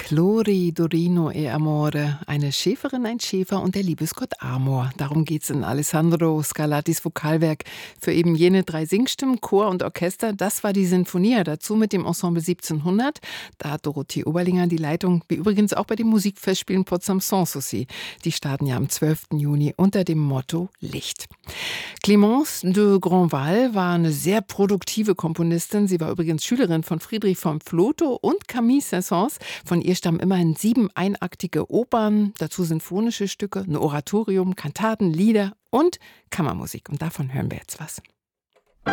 Flori, Dorino e Amore, eine Schäferin, ein Schäfer und der Liebesgott Amor. Darum geht's in Alessandro Scarlattis Vokalwerk für eben jene 3 Singstimmen, Chor und Orchester. Das war die Sinfonia, dazu mit dem Ensemble 1700. Da hat Dorothee Oberlinger die Leitung, wie übrigens auch bei den Musikfestspielen Potsdam Sanssouci. Die starten ja am 12. Juni unter dem Motto Licht. Clémence de Grandval war eine sehr produktive Komponistin. Sie war übrigens Schülerin von Friedrich von Flotow und Camille Saint-Saëns. Von ihr stammen immerhin 7 einaktige Opern, dazu sinfonische Stücke, ein Oratorium, Kantaten, Lieder und Kammermusik. Und davon hören wir jetzt was.